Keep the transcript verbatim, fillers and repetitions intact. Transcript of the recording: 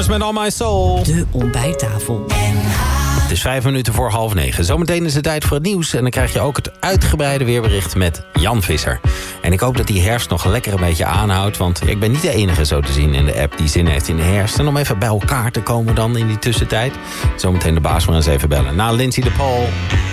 Stars met All My Soul. De ontbijttafel. Het is vijf minuten voor half negen. Zometeen is het tijd voor het nieuws. En dan krijg je ook het uitgebreide weerbericht met Jan Visser. En ik hoop dat die herfst nog lekker een beetje aanhoudt. Want ik ben niet de enige zo te zien in de app die zin heeft in de herfst. En om even bij elkaar te komen dan in die tussentijd. Zometeen de baas maar eens even bellen. Na Lindsay de Paul.